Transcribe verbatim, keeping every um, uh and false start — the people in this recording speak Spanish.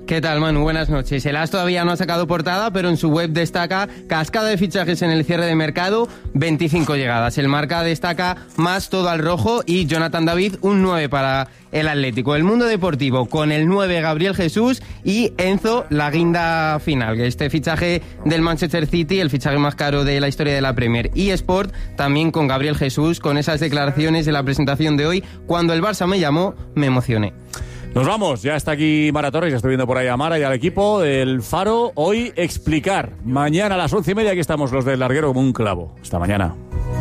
¿Qué tal, Manu? Buenas noches. El A S todavía no ha sacado portada, pero en su web destaca cascada de fichajes en el cierre de mercado, veinticinco llegadas. El Marca destaca más todo al rojo y Jonathan David un nueve para el Atlético. El Mundo Deportivo con el nueve Gabriel Jesús y Enzo la guinda final. Este fichaje del Manchester City, el fichaje más caro de la historia de la Premier. Y Sport también con Gabriel Jesús, con esas declaraciones de la presentación de hoy. Cuando el Barça me llamó, me emocioné. Nos vamos, ya está aquí Mara Torres, ya estoy viendo por ahí a Mara y al equipo del Faro. Hoy explicar, mañana a las once y media aquí estamos los del larguero como un clavo. Hasta mañana.